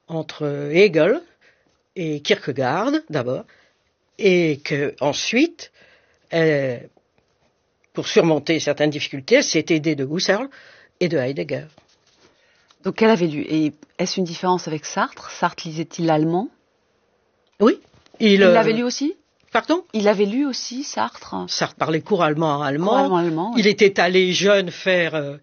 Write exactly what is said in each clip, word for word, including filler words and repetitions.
entre Hegel et Kierkegaard d'abord, et que ensuite, elle, pour surmonter certaines difficultés, elle s'est aidée de Husserl et de Heidegger. Donc elle avait lu. Et est-ce une différence avec Sartre? Sartre lisait-il l'allemand? Oui. Il, il euh, l'avait lu aussi? Pardon? Il avait lu aussi Sartre? Sartre parlait couramment allemand. Couramment allemand, oui. Il était allé jeune faire euh,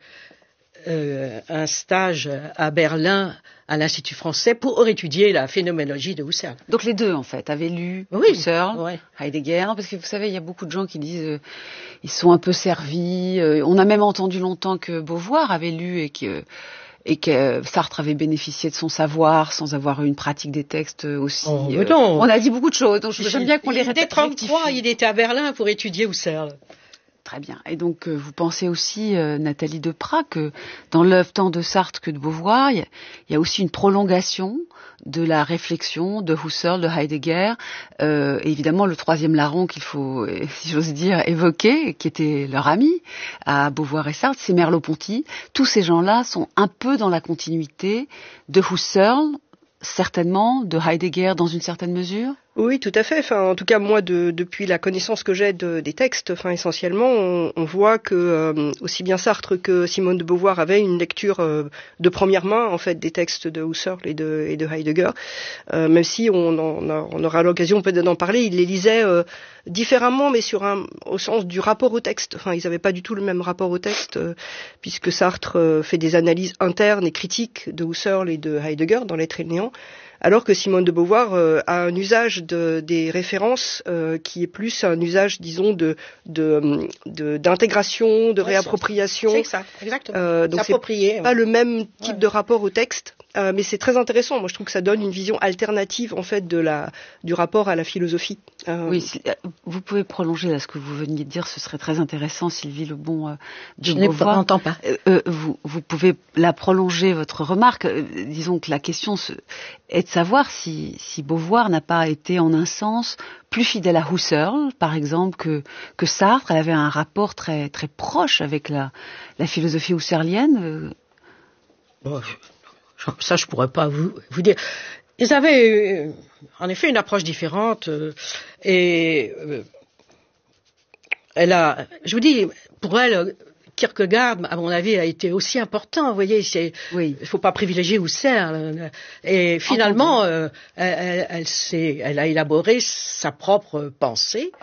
euh, un stage à Berlin à l'Institut français pour étudier la phénoménologie de Husserl. Donc les deux, en fait, avaient lu oui, Husserl, ouais. Heidegger, parce que vous savez, il y a beaucoup de gens qui disent euh, ils sont un peu servis. Euh, on a même entendu longtemps que Beauvoir avait lu et que et que Sartre avait bénéficié de son savoir sans avoir eu une pratique des textes aussi. Oh, euh, on a dit beaucoup de choses, donc j'aime bien qu'on les répète. Dès trente-trois, il était à Berlin pour étudier Husserl. Très bien. Et donc, euh, vous pensez aussi, euh, Nathalie Deprat, que dans l'œuvre tant de Sartre que de Beauvoir, il y, y a aussi une prolongation de la réflexion de Husserl, de Heidegger, euh, et évidemment le troisième larron qu'il faut, si j'ose dire, évoquer, qui était leur ami à Beauvoir et Sartre, c'est Merleau-Ponty. Tous ces gens-là sont un peu dans la continuité de Husserl, certainement, de Heidegger dans une certaine mesure. Oui, tout à fait. Enfin, en tout cas, moi, de, depuis la connaissance que j'ai de, des textes, enfin, essentiellement, on, on voit que euh, aussi bien Sartre que Simone de Beauvoir avaient une lecture euh, de première main, en fait, des textes de Husserl et de, et de Heidegger. Euh, même si on, en a, on aura l'occasion peut-être d'en parler, ils les lisaient euh, différemment, mais sur un, au sens du rapport au texte. Enfin, ils n'avaient pas du tout le même rapport au texte, euh, puisque Sartre euh, fait des analyses internes et critiques de Husserl et de Heidegger dans L'être et le néant, alors que Simone de Beauvoir euh, a un usage de, des références euh, qui est plus un usage, disons, de, de, de d'intégration, de ouais, réappropriation. C'est ça, exactement. Euh, donc c'est ouais. pas le même type ouais. de rapport au texte, euh, mais c'est très intéressant. Moi, je trouve que ça donne une vision alternative, en fait, de la du rapport à la philosophie. Euh... Oui, si, vous pouvez prolonger là ce que vous veniez de dire. Ce serait très intéressant, Sylvie Lebon euh, de je Beauvoir. Je n'entends pas. Euh, euh, vous, vous pouvez la prolonger votre remarque. Euh, disons que la question se, est de savoir si, si Beauvoir n'a pas été en un sens plus fidèle à Husserl, par exemple, que, que Sartre. Elle avait un rapport très, très proche avec la, la philosophie husserlienne. Bon, je, ça, je pourrais pas vous, vous dire. Ils avaient, euh, en effet, une approche différente. Euh, et euh, elle a, je vous dis, pour elle, Kierkegaard, à mon avis, a été aussi important. Vous voyez, c'est, oui. il faut pas privilégier Husserl. Et finalement, euh, elle, elle, s'est, elle a élaboré sa propre pensée.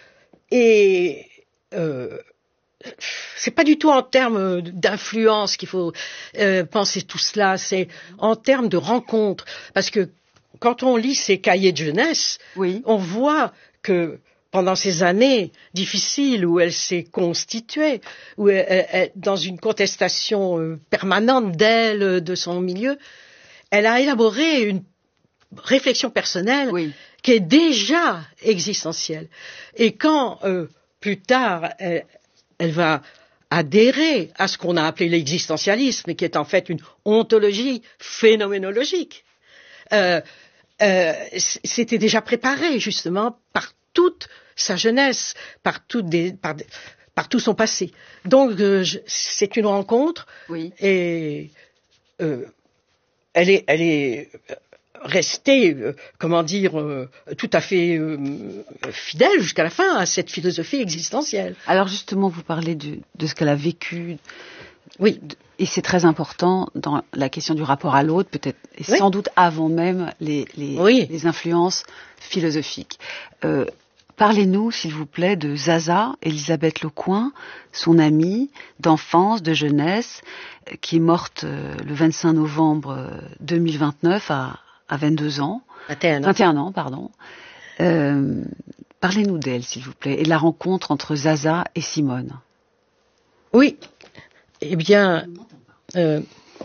Et euh, c'est pas du tout en termes d'influence qu'il faut euh, penser tout cela. C'est en termes de rencontre. Parce que quand on lit ses cahiers de jeunesse, oui. on voit que pendant ces années difficiles où elle s'est constituée, où elle, elle, elle, dans une contestation euh, permanente d'elle, de son milieu, elle a élaboré une réflexion personnelle oui. qui est déjà existentielle. Et quand, euh, plus tard, elle, elle va adhérer à ce qu'on a appelé l'existentialisme, qui est en fait une ontologie phénoménologique, euh, euh, c'était déjà préparé justement par toute sa jeunesse, par tout, des, par, par tout son passé. Donc euh, je, c'est une rencontre oui. et euh, elle est, elle est restée, euh, comment dire, euh, tout à fait euh, fidèle jusqu'à la fin à cette philosophie existentielle. Alors justement, vous parlez de, de ce qu'elle a vécu. Oui. Et c'est très important dans la question du rapport à l'autre, peut-être, et oui. sans doute avant même les, les, oui. les influences philosophiques. Euh, parlez-nous, s'il vous plaît, de Zaza, Elisabeth Lecoing, son amie d'enfance, de jeunesse, qui est morte euh, le vingt-cinq novembre deux mille vingt-neuf à, à vingt-deux ans. vingt et un ans. vingt et un ans, pardon. Euh, parlez-nous d'elle, s'il vous plaît, et de la rencontre entre Zaza et Simone. Oui. Eh bien, euh,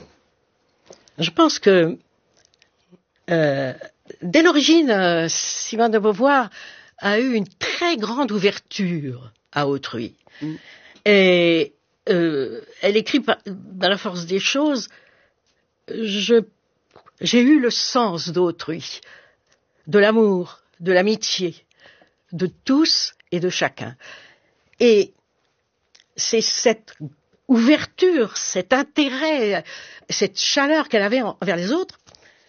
je pense que euh, dès l'origine, euh, Simone de Beauvoir a eu une très grande ouverture à autrui. Mm. Et euh, elle écrit par, dans La force des choses, je, j'ai eu le sens d'autrui, de l'amour, de l'amitié, de tous et de chacun. Et c'est cette ouverture, cet intérêt, cette chaleur qu'elle avait envers les autres,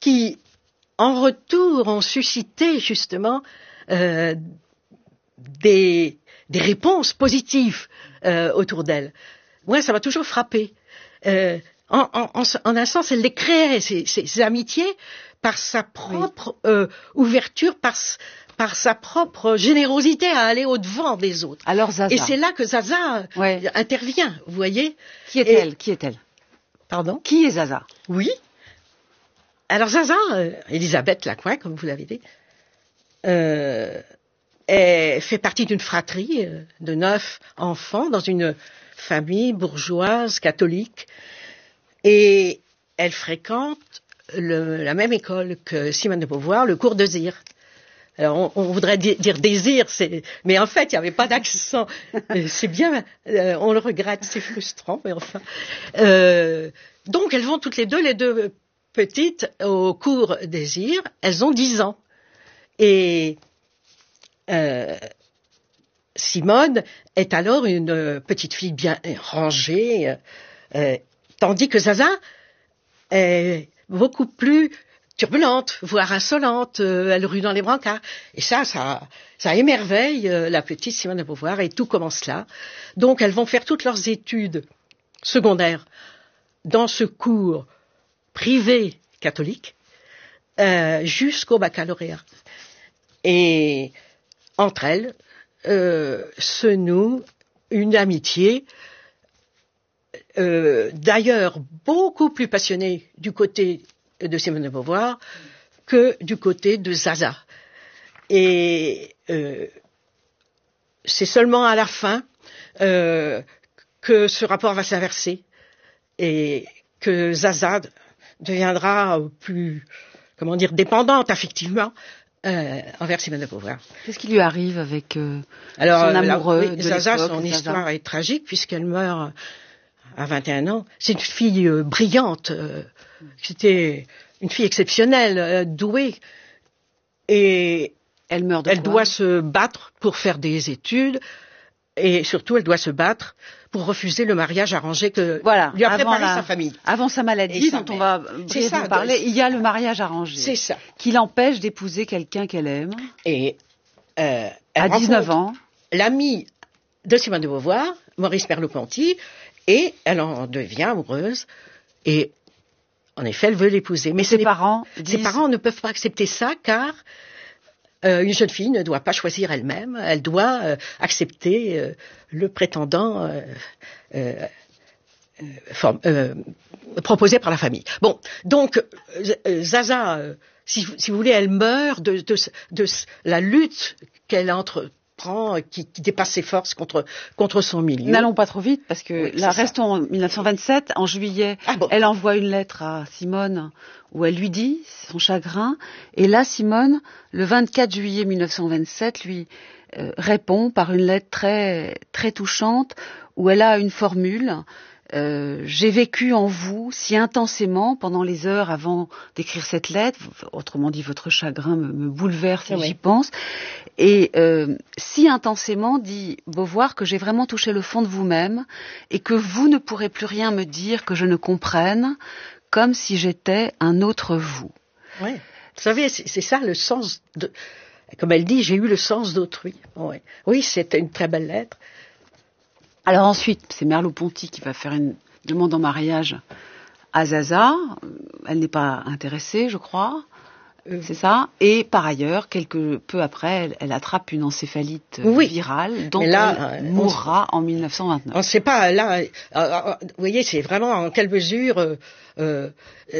qui, en retour, ont suscité justement euh, des, des réponses positives euh, autour d'elle. Moi, ça m'a toujours frappé. Euh, en, en, en, en un sens, elle les créait, ces, ces amitiés, par sa propre oui. euh, ouverture, par, par sa propre générosité à aller au-devant des autres. Alors Zaza. Et c'est là que Zaza ouais. intervient, vous voyez. Qui est-elle ? Qui est-elle ? Pardon ? Qui est Zaza ? Oui. Alors Zaza, euh, Elisabeth Lacoin, comme vous l'avez dit, euh, elle fait partie d'une fratrie euh, de neuf enfants dans une famille bourgeoise catholique, et elle fréquente le, la même école que Simone de Beauvoir, le cours de Zir. Alors on, on voudrait dire, dire désir, c'est, mais en fait il n'y avait pas d'accent. C'est bien, euh, on le regrette, c'est frustrant, mais enfin. Euh, donc elles vont toutes les deux, les deux petites, au cours des Zir. Elles ont dix ans. Et euh, Simone est alors une petite fille bien rangée, euh, tandis que Zaza est beaucoup plus turbulente, voire insolente, euh, elle rue dans les brancards. Et ça, ça, ça émerveille euh, la petite Simone de Beauvoir, et tout commence là. Donc elles vont faire toutes leurs études secondaires dans ce cours privé catholique euh, jusqu'au baccalauréat. Et entre elles euh, se noue une amitié euh, d'ailleurs beaucoup plus passionnée du côté de Simone de Beauvoir que du côté de Zaza. Et euh, c'est seulement à la fin euh, que ce rapport va s'inverser et que Zaza deviendra plus, comment dire, dépendante affectivement euh, envers Simone de Beauvoir. Qu'est-ce qui lui arrive avec euh, Alors, son amoureux la, oui, de Zaza, l'époque, son Zaza. histoire est tragique puisqu'elle meurt à vingt et un ans. C'est une fille euh, brillante, euh, c'était une fille exceptionnelle, euh, douée, et elle meurt de elle quoi doit se battre pour faire des études, et surtout elle doit se battre pour refuser le mariage arrangé que voilà, lui a préparé la, sa famille. Avant sa maladie, dont on va brièvement parler, il y a le mariage arrangé. C'est ça. Qui l'empêche d'épouser quelqu'un qu'elle aime. Et euh, elle à dix-neuf ans. L'ami de Simone de Beauvoir, Maurice Merleau-Ponty, et elle en devient amoureuse. Et en effet, elle veut l'épouser. Mais ses parents, disent... ses parents ne peuvent pas accepter ça, car euh, une jeune fille ne doit pas choisir elle-même. Elle doit euh, accepter euh, le prétendant euh, euh, euh, form, euh, proposé par la famille. Bon, donc euh, Zaza, euh, si, si vous voulez, elle meurt de, de, de, de la lutte qu'elle entre Prend, qui, qui dépasse ses forces contre, contre son milieu. N'allons pas trop vite, parce que oui, là, restons en dix-neuf cent vingt-sept, en juillet, ah bon. Elle envoie une lettre à Simone où elle lui dit son chagrin, et là, Simone, le vingt-quatre juillet mille neuf cent vingt-sept, lui euh, répond par une lettre très, très touchante, où elle a une formule. Euh, j'ai vécu en vous si intensément pendant les heures avant d'écrire cette lettre, autrement dit votre chagrin me, me bouleverse et oui. J'y pense, et euh, si intensément, dit Beauvoir, que j'ai vraiment touché le fond de vous-même et que vous ne pourrez plus rien me dire que je ne comprenne, comme si j'étais un autre vous. Oui, vous savez, c'est, c'est ça le sens de, comme elle dit, j'ai eu le sens d'autrui. Oui, oui, c'était une très belle lettre. Alors ensuite, c'est Merleau-Ponty qui va faire une demande en mariage à Zaza. Elle n'est pas intéressée, je crois. Euh, c'est ça. Et par ailleurs, quelque peu après, elle, elle attrape une encéphalite oui. virale, dont là, elle mourra en mille neuf cent vingt-neuf. On ne sait pas. Là, euh, vous voyez, c'est vraiment en quelle mesure, euh, euh,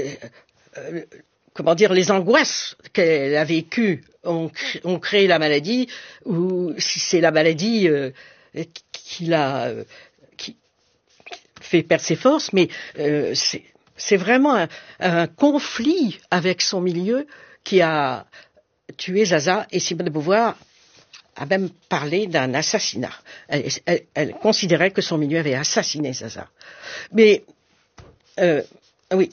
euh, comment dire, les angoisses qu'elle a vécues ont, ont créé la maladie, ou si c'est la maladie euh, qui l'a euh, qui fait perdre ses forces, mais euh, c'est, c'est vraiment un, un conflit avec son milieu qui a tué Zaza, et Simone de Beauvoir a même parlé d'un assassinat. Elle, elle, elle considérait que son milieu avait assassiné Zaza. Mais euh, oui,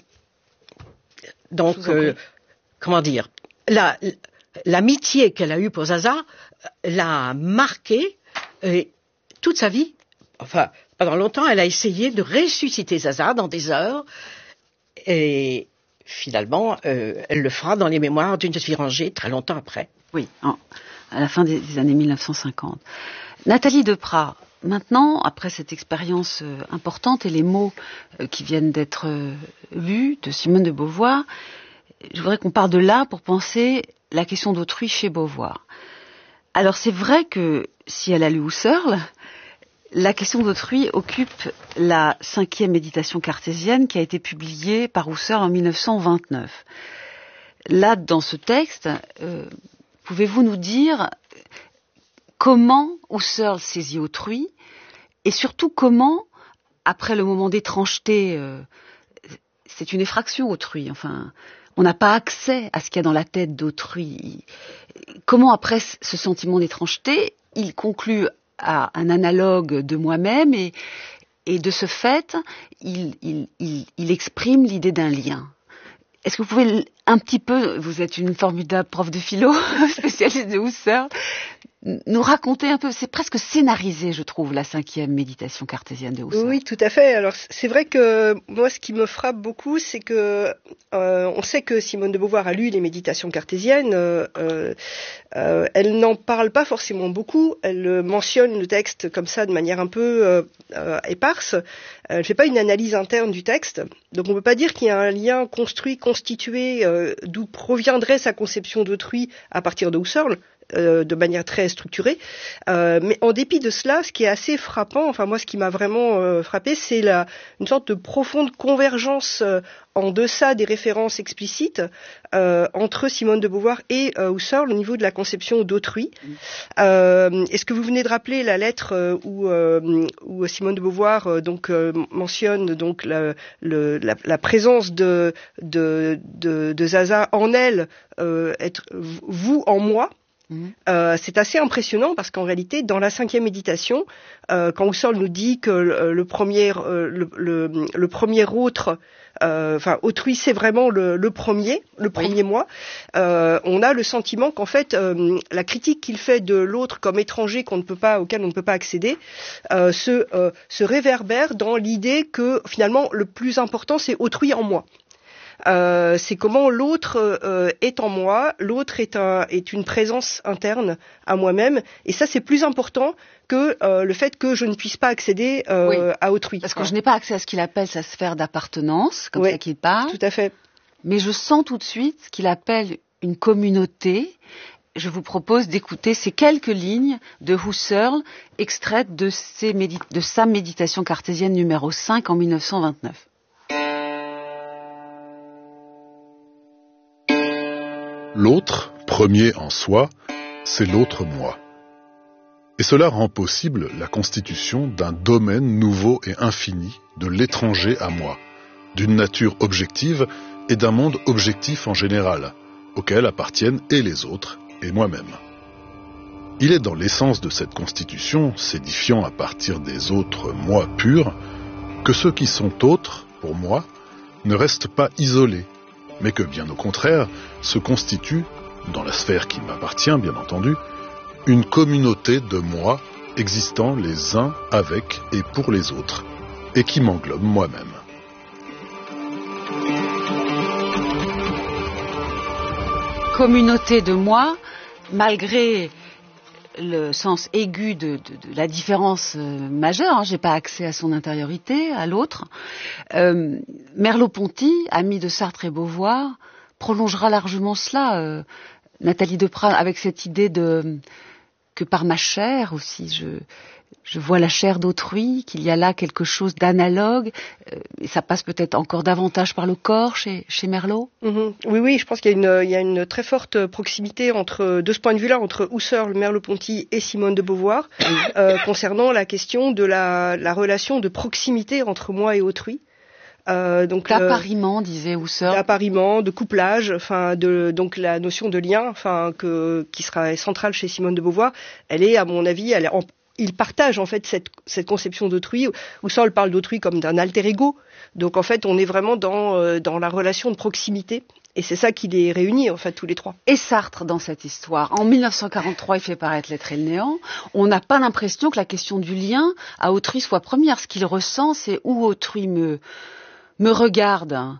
donc euh, comment dire, la, l'amitié qu'elle a eue pour Zaza l'a marquée, et toute sa vie, enfin, pendant longtemps, elle a essayé de ressusciter Zaza dans des heures, et finalement, euh, elle le fera dans les mémoires d'une fille rangée très longtemps après. Oui, en, à la fin des, des années mille neuf cent cinquante. Nathalie Deprat, maintenant, après cette expérience euh, importante et les mots euh, qui viennent d'être euh, lus de Simone de Beauvoir, je voudrais qu'on parte de là pour penser la question d'autrui chez Beauvoir. Alors c'est vrai que si elle a lu Husserl, la question d'autrui occupe la cinquième méditation cartésienne qui a été publiée par Husserl en mille neuf cent vingt-neuf. Là, dans ce texte, euh, pouvez-vous nous dire comment Husserl saisit autrui et surtout comment, après le moment d'étrangeté, euh, c'est une effraction autrui, enfin, on n'a pas accès à ce qu'il y a dans la tête d'autrui. Comment, après ce sentiment d'étrangeté, il conclut à un analogue de moi-même et, et de ce fait, il, il, il, il exprime l'idée d'un lien. Est-ce que vous pouvez un petit peu, vous êtes une formidable prof de philo, spécialiste de Husserl, nous raconter un peu, c'est presque scénarisé, je trouve, la cinquième méditation cartésienne de Husserl. Oui, tout à fait. Alors, c'est vrai que moi, ce qui me frappe beaucoup, c'est que euh, on sait que Simone de Beauvoir a lu les méditations cartésiennes. Euh, euh, elle n'en parle pas forcément beaucoup. Elle mentionne le texte comme ça, de manière un peu euh, euh, éparse. Elle ne fait pas une analyse interne du texte. Donc, on ne peut pas dire qu'il y a un lien construit, constitué, euh, d'où proviendrait sa conception d'autrui à partir de Husserl. Euh, de manière très structurée, euh, mais en dépit de cela, ce qui est assez frappant, enfin moi ce qui m'a vraiment euh, frappé, c'est la, une sorte de profonde convergence euh, en deçà des références explicites euh, entre Simone de Beauvoir et euh, Husserl au niveau de la conception d'autrui. Euh, et ce que vous venez de rappeler, la lettre euh, où, euh, où Simone de Beauvoir euh, donc euh, mentionne donc la, le, la, la présence de, de, de, de Zaza en elle, euh, être vous en moi. Mmh. Euh, c'est assez impressionnant parce qu'en réalité, dans la cinquième méditation, euh, quand Husserl nous dit que le, le premier, euh, le, le, le premier autre, euh, enfin autrui, c'est vraiment le, le premier, le premier oui. moi. Euh, on a le sentiment qu'en fait, euh, la critique qu'il fait de l'autre comme étranger qu'on ne peut pas, auquel on ne peut pas accéder, euh, se, euh, se réverbère dans l'idée que finalement le plus important, c'est autrui en moi. Euh, c'est comment l'autre euh, est en moi, l'autre est, un, est une présence interne à moi-même, et ça c'est plus important que euh, le fait que je ne puisse pas accéder euh, oui. à autrui. Parce que je n'ai pas accès à ce qu'il appelle sa sphère d'appartenance, comme oui, ça qu'il parle. Tout à fait. Mais je sens tout de suite ce qu'il appelle une communauté. Je vous propose d'écouter ces quelques lignes de Husserl, extraites de, ses médit- de sa méditation cartésienne numéro cinq en mille neuf cent vingt-neuf. L'autre, premier en soi, c'est l'autre moi. Et cela rend possible la constitution d'un domaine nouveau et infini de l'étranger à moi, d'une nature objective et d'un monde objectif en général, auquel appartiennent et les autres et moi-même. Il est dans l'essence de cette constitution, s'édifiant à partir des autres moi purs, que ceux qui sont autres, pour moi, ne restent pas isolés, mais que, bien au contraire, se constitue, dans la sphère qui m'appartient, bien entendu, une communauté de moi existant les uns avec et pour les autres, et qui m'englobe moi-même. Communauté de moi, malgré le sens aigu de, de, de la différence euh, majeure, hein, j'ai pas accès à son intériorité, à l'autre. Euh, Merleau-Ponty, ami de Sartre et Beauvoir, prolongera largement cela. Euh, Nathalie Deprat, avec cette idée de que par ma chair aussi, je, je vois la chair d'autrui, qu'il y a là quelque chose d'analogue, euh, et ça passe peut-être encore davantage par le corps chez, chez Merleau. Mmh. Oui, oui, je pense qu'il y a, une, il y a une très forte proximité entre, de ce point de vue-là, entre Husserl, Merleau-Ponty et Simone de Beauvoir, euh, concernant la question de la, la relation de proximité entre moi et autrui. Euh, donc d'appariement, euh, disait Husserl. D'appariement, de couplage, enfin, de donc la notion de lien, enfin, que qui sera centrale chez Simone de Beauvoir. Elle est, à mon avis, elle est en, il partage en fait cette cette conception d'autrui. Husserl parle d'autrui comme d'un alter ego. Donc en fait, on est vraiment dans euh, dans la relation de proximité. Et c'est ça qui les réunit, en fait, tous les trois. Et Sartre, dans cette histoire, en mille neuf cent quarante-trois, il fait paraître L'être et le néant. On n'a pas l'impression que la question du lien à autrui soit première. Ce qu'il ressent, c'est où autrui me me regarde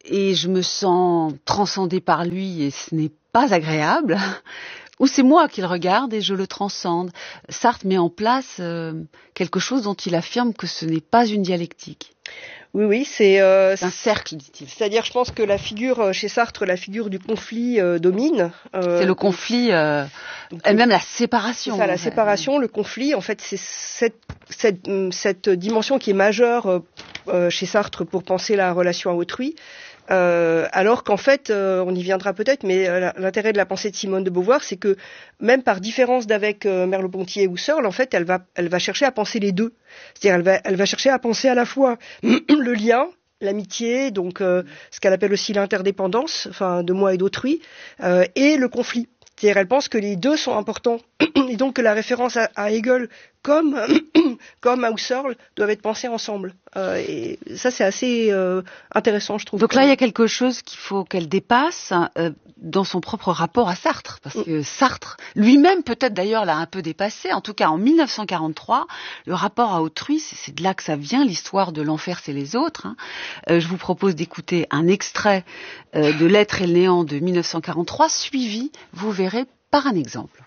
et je me sens transcendée par lui et ce n'est pas agréable, ou c'est moi qui le regarde et je le transcende. Sartre met en place euh, quelque chose dont il affirme que ce n'est pas une dialectique. Oui, oui, c'est euh, un cercle, dit-il. C'est-à-dire, je pense que la figure chez Sartre, la figure du conflit euh, domine. Euh, c'est le conflit, euh, et même la séparation. C'est ça, la fait. séparation, le conflit. En fait, c'est cette, cette, cette dimension qui est majeure euh, chez Sartre pour penser la relation à autrui. Euh, alors qu'en fait, euh, on y viendra peut-être, mais euh, l'intérêt de la pensée de Simone de Beauvoir, c'est que même par différence d'avec euh, Merleau-Ponty et Husserl, en fait, elle va, elle va chercher à penser les deux. C'est-à-dire, elle va, elle va chercher à penser à la fois le lien, l'amitié, donc euh, ce qu'elle appelle aussi l'interdépendance, enfin de moi et d'autrui, euh, et le conflit. C'est-à-dire, elle pense que les deux sont importants, et donc que la référence à, à Hegel comme comme à Husserl doivent être pensées ensemble. Euh, et ça, c'est assez euh, intéressant, je trouve. Donc là, il y a quelque chose qu'il faut qu'elle dépasse euh, dans son propre rapport à Sartre, parce que Sartre, lui-même, peut-être d'ailleurs, l'a un peu dépassé. En tout cas, en mille neuf cent quarante-trois, le rapport à autrui, c'est, c'est de là que ça vient, l'histoire de l'enfer, c'est les autres. Hein. Euh, je vous propose d'écouter un extrait euh, de L'être et le néant de mille neuf cent quarante-trois, suivi, vous verrez, par un exemple.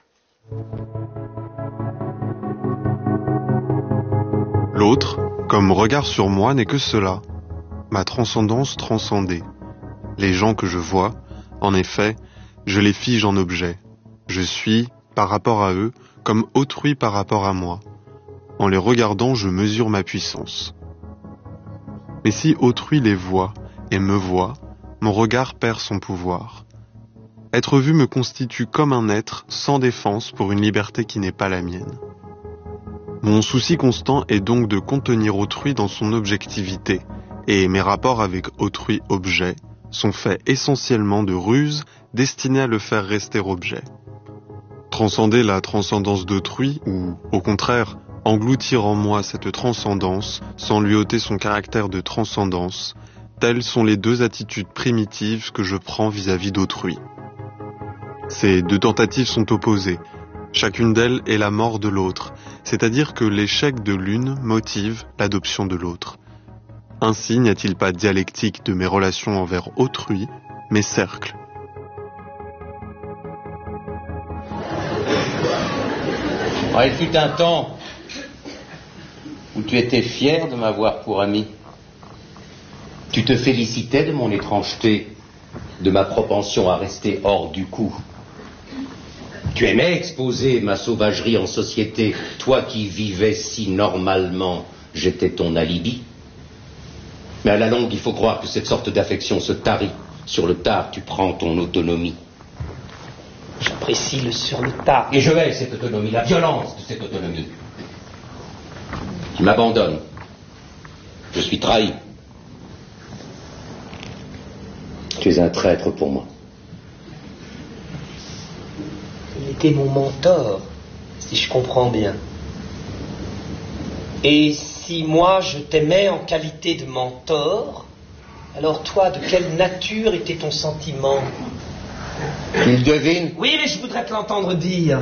L'autre, comme regard sur moi, n'est que cela, ma transcendance transcendée. Les gens que je vois, en effet, je les fige en objets. Je suis, par rapport à eux, comme autrui par rapport à moi. En les regardant, je mesure ma puissance. Mais si autrui les voit et me voit, mon regard perd son pouvoir. Être vu me constitue comme un être sans défense pour une liberté qui n'est pas la mienne. Mon souci constant est donc de contenir autrui dans son objectivité, et mes rapports avec autrui objet sont faits essentiellement de ruses destinées à le faire rester objet. Transcender la transcendance d'autrui, ou, au contraire, engloutir en moi cette transcendance sans lui ôter son caractère de transcendance, telles sont les deux attitudes primitives que je prends vis-à-vis d'autrui. Ces deux tentatives sont opposées. Chacune d'elles est la mort de l'autre, c'est-à-dire que l'échec de l'une motive l'adoption de l'autre. Ainsi n'y a-t-il pas dialectique de mes relations envers autrui, mais cercle. Il fut un temps où tu étais fier de m'avoir pour ami. Tu te félicitais de mon étrangeté, de ma propension à rester hors du coup. Tu aimais exposer ma sauvagerie en société, toi qui vivais si normalement, j'étais ton alibi. Mais à la longue, il faut croire que cette sorte d'affection se tarit. Sur le tard, tu prends ton autonomie. J'apprécie le sur le tard. Et je hais cette autonomie, la violence de cette autonomie. Tu m'abandonnes. Je suis trahi. Tu es un traître pour moi. Il était mon mentor, si je comprends bien. Et si moi je t'aimais en qualité de mentor, alors toi, de quelle nature était ton sentiment? Tu le devines? Oui, mais je voudrais te l'entendre dire.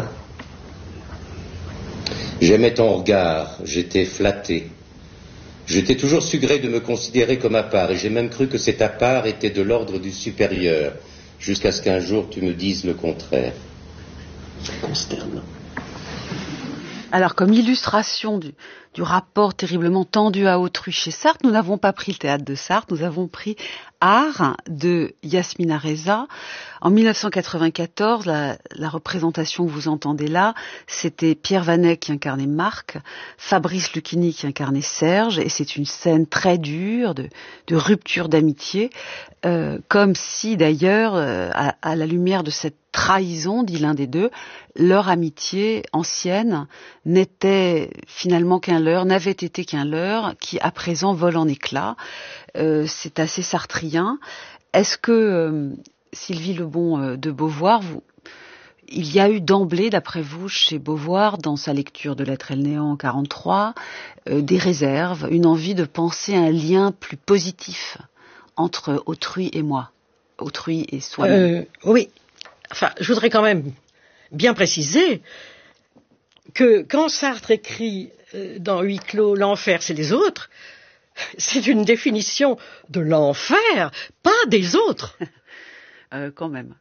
J'aimais ton regard, j'étais flatté. Je t'ai toujours su gré de me considérer comme à part, et j'ai même cru que cette à part était de l'ordre du supérieur, jusqu'à ce qu'un jour tu me dises le contraire. C'est consternant. Alors, comme illustration du, du rapport terriblement tendu à autrui chez Sartre, nous n'avons pas pris le théâtre de Sartre, nous avons pris Art de Yasmina Reza. En mille neuf cent quatre-vingt-quatorze, la, la représentation que vous entendez là, c'était Pierre Vanet qui incarnait Marc, Fabrice Lucchini qui incarnait Serge, et c'est une scène très dure de, de rupture d'amitié, euh, comme si d'ailleurs, euh, à, à la lumière de cette trahison, dit l'un des deux, leur amitié ancienne n'était finalement qu'un leurre, n'avait été qu'un leurre, qui à présent vole en éclats. Euh, c'est assez sartrien. Est-ce que, euh, Sylvie Lebon euh, de Beauvoir, vous, il y a eu d'emblée, d'après vous, chez Beauvoir, dans sa lecture de L'être et le néant en quarante-trois, euh, des réserves, une envie de penser un lien plus positif entre autrui et moi, autrui et soi-même? euh, Oui. Enfin, je voudrais quand même bien préciser que quand Sartre écrit euh, dans Huis clos, l'enfer c'est les autres, C'est une définition de l'enfer, pas des autres. euh, quand même.